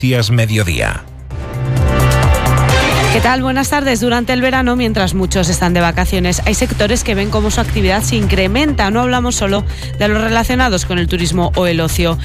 Noticias Mediodía. ¿Qué tal? Buenas tardes. Durante el verano, mientras muchos están de vacaciones, hay sectores que ven cómo su actividad se incrementa. No hablamos solo de los relacionados con el turismo o el ocio.